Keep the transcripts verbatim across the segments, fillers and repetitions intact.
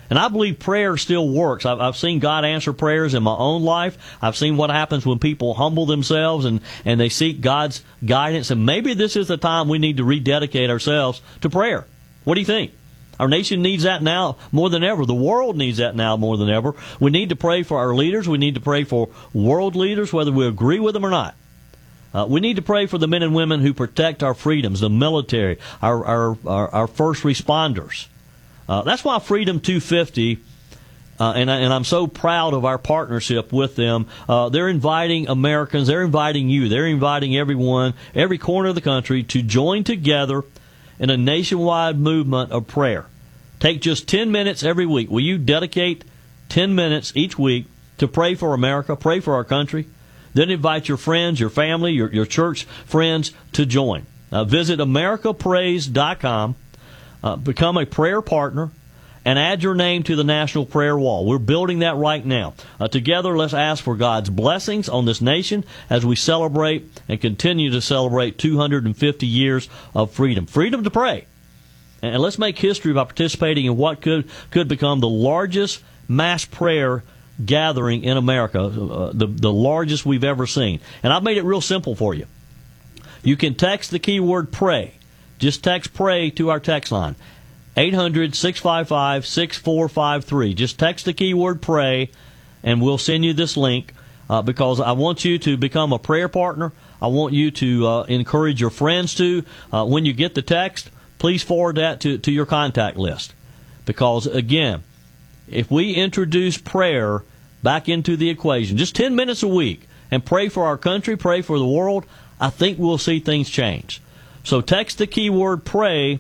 And I believe prayer still works. I've, I've seen God answer prayers in my own life. I've seen what happens when people humble themselves and, and they seek God's guidance. And maybe this is the time we need to rededicate ourselves to prayer. What do you think? Our nation needs that now more than ever. The world needs that now more than ever. We need to pray for our leaders. We need to pray for world leaders, whether we agree with them or not. Uh, we need to pray for the men and women who protect our freedoms, the military, our, our, our, our first responders. Uh, that's why Freedom two fifty, uh, and, I, and I'm so proud of our partnership with them. Uh, they're inviting Americans, they're inviting you, they're inviting everyone, every corner of the country to join together in a nationwide movement of prayer. Take just ten minutes every week. Will you dedicate ten minutes each week to pray for America, pray for our country? Then invite your friends, your family, your, your church friends to join. Uh, visit america prays dot com. Uh, become a prayer partner and add your name to the National Prayer Wall. We're building that right now. Uh, together, let's ask for God's blessings on this nation as we celebrate and continue to celebrate two hundred fifty years of freedom. Freedom to pray. And let's make history by participating in what could, could become the largest mass prayer gathering in America, uh, the, the largest we've ever seen. And I've made it real simple for you. You can text the keyword pray. Just text PRAY to our text line, eight hundred, six five five, six four five three. Just text the keyword PRAY, and we'll send you this link uh, because I want you to become a prayer partner. I want you to uh, encourage your friends to. Uh, when you get the text, please forward that to, to your contact list. Because, again, if we introduce prayer back into the equation, just ten minutes a week, and pray for our country, pray for the world, I think we'll see things change. So text the keyword PRAY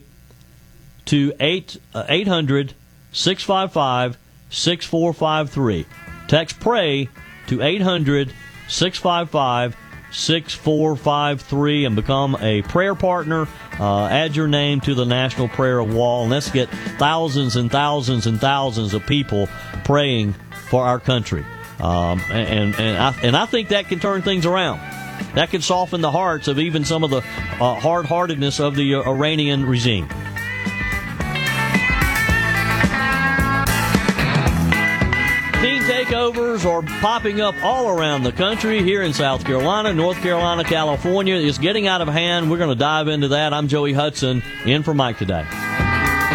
to eight hundred, six five five, six four five three. Text PRAY to eight hundred, six five five, six four five three and become a prayer partner. Uh, add your name to the National Prayer Wall, and let's get thousands and thousands and thousands of people praying for our country. Um, and, and, I, and I think that can turn things around. That could soften the hearts of even some of the uh, hard-heartedness of the uh, Iranian regime. Teen takeovers are popping up all around the country. Here in South Carolina, North Carolina, California. It's getting out of hand. We're going to dive into that. I'm Joey Hudson, in for Mike today.